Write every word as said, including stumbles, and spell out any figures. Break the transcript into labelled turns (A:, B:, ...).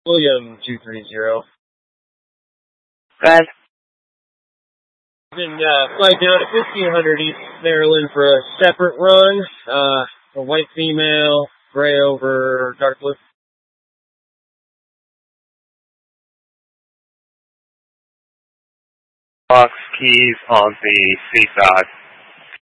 A: William two three zero.
B: Red.
A: Been uh, flight down at fifteen hundred East Maryland for a separate run. Uh, a white female, gray over dark blue.
C: Box keys on the C side.